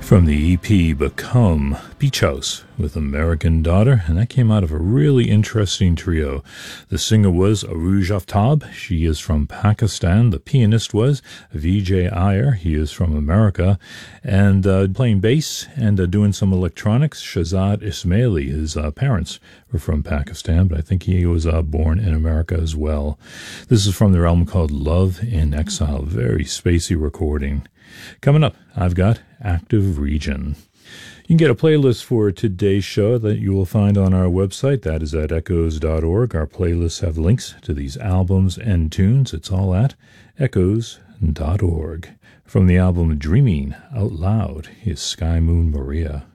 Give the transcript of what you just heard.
From the EP Become, Beach House with American Daughter, and that came out of a really interesting trio. The singer was Arooj Aftab. She is from Pakistan. The pianist was Vijay Iyer. He is from America. And playing bass and doing some electronics, Shahzad Ismaili. His parents were from Pakistan, but I think he was born in America as well. This is from their album called Love in Exile. Very spacey recording. Coming up, I've got Active Region. You can get a playlist for today's show that you will find on our website. That is at echoes.org. Our playlists have links to these albums and tunes. It's all at echoes.org. From the album Dreaming Out Loud is Sky Moon Maria.